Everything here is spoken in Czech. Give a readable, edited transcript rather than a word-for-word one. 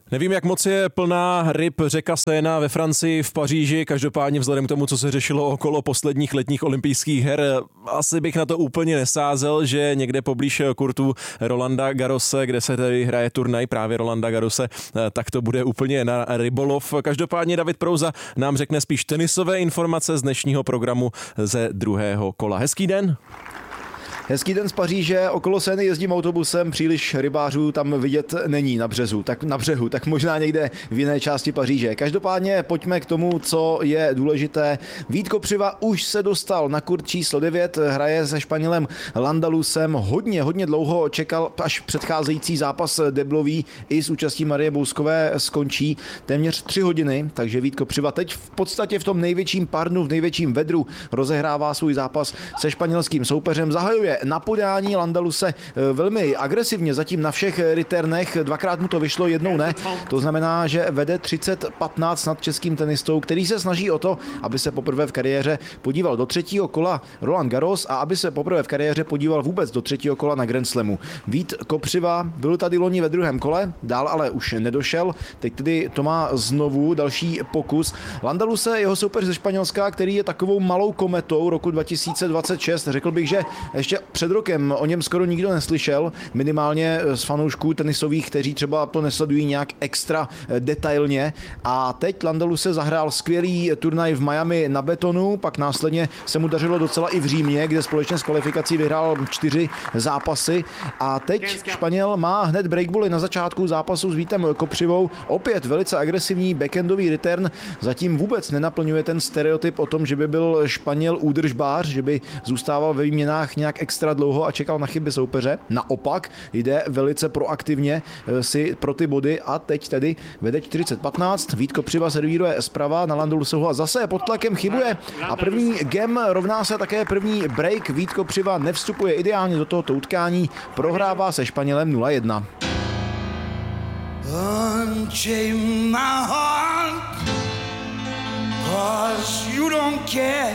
Nevím, jak moc je plná ryb řeka Seina ve Francii, v Paříži, každopádně vzhledem k tomu, co se řešilo okolo posledních letních olympijských her, asi bych na to úplně nesázel, že někde poblíž kurtu Rolanda Garrose, kde se tady hraje turnaj právě Rolanda Garrose, tak to bude úplně na rybolov. Každopádně David Prouza nám řekne spíš tenisové informace z dnešního programu ze druhého kola. Hezký den. Hezký den z Paříže, okolo Seiny jezdím autobusem, příliš rybářů tam vidět není na břehu, tak možná někde v jiné části Paříže. Každopádně pojďme k tomu, co je důležité. Vít Kopřiva už se dostal na kurt číslo 9, hraje se Španělem Landalusem. Hodně dlouho čekal, až předcházející zápas deblový i s účastí Marie Bouskové skončí téměř 3 hodiny, takže Vít Kopřiva teď v podstatě v tom největším parnu, v největším vedru rozehrává svůj zápas se španělským soupeřem. Zahajuje na podání Landaluse velmi agresivně, zatím na všech returnech, dvakrát mu to vyšlo, jednou ne. To znamená, že vede 30-15 nad českým tenistou, který se snaží o to, aby se poprvé v kariéře podíval do 3. kola Roland Garros a aby se poprvé v kariéře podíval vůbec do 3. kola na Grand Slamu. Vít Kopřiva byl tady loni ve 2. kole, dál ale už nedošel, teď tedy to má znovu další pokus. Landaluse, jeho soupeř ze Španělska, který je takovou malou kometou roku 2026, řekl bych, že ještě před rokem o něm skoro nikdo neslyšel, minimálně z fanoušků tenisových, kteří třeba to nesledují nějak extra detailně. A teď Landaluse zahrál skvělý turnaj v Miami na betonu, pak následně se mu dařilo docela i v Římě, kde společně s kvalifikací vyhrál 4 zápasy. A teď Španěl má hned breakbally na začátku zápasu s Vítem Kopřivou. Opět velice agresivní backendový return. Zatím vůbec nenaplňuje ten stereotyp o tom, že by byl Španěl údržbář, že by zůstával ve výměnách nějak extra dlouho a čekal na chyby soupeře. Naopak jde velice proaktivně si pro ty body a teď tedy vede 40-15. Vít Kopřiva servíruje zprava na Landaluseho a zase pod tlakem chybuje. A první game rovná se také první break. Vít Kopřiva nevstupuje ideálně do tohoto utkání. Prohrává se Španělem 0-1. Unchain my heart, 'cause you don't care.